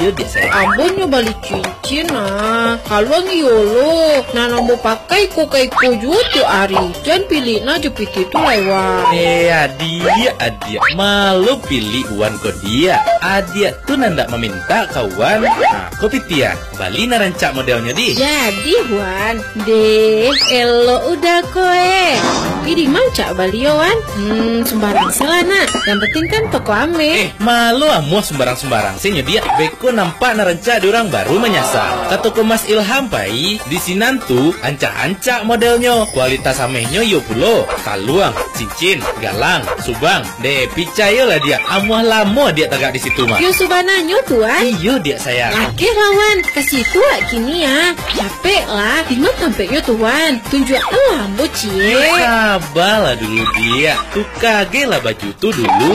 Iya dia saya. Abonnya balik cincin kalau ngiyolo nana mau pakai kayak juga tuh Ari. Jangan pilih na jepit itu lewat. Adia malu pilih uan ko dia. Adia tuh nanda meminta kawan. Nah, kopi tia Bali narancak modelnya di. Jadi Wan, deh, elo udah koe. Ini manca Bali Wan. Sembarang salah nak. Yang penting kan toko ame. Malu amuah sembarang sih dia. Beko nampak narancak diorang baru menyasar. Kata ko Mas Ilham pai di sinan tuh ancak-ancak modelnya. Kualitas amehnya yo pulo. Taluang, cincin, galang, subang. Deh, picayo lah dia. Amuah lama dia tegak di situ mah. Yo subananyo tuan. Iyo dia sayang. Laki lawan kasih tua kini ya. Capek lah. Tinggal tampaknya tuan. Tunjuk lambo cie. Sabarlah dulu dia. Tuh kage lah baju tuh dulu.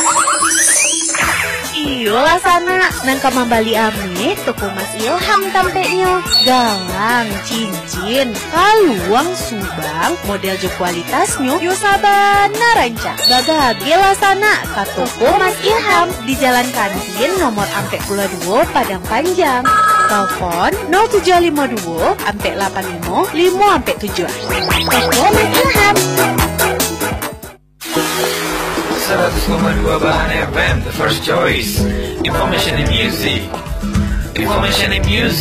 Iyo lah sana, nangka mambali ame, toko Mas Ilham tampeknya. Galang, cincin, kaluang, subang, model jo kualitasnya, yo sabana ranca. Bagage lah sana, ka toko Mas Ilham, di Jalan Kantin nomor ampe 2 Padang Panjang. Telepon 0752 ampe 85 5 ampe 7. Toko Mas Ilham. 100,2 Bahan FM, the first choice. Information in music.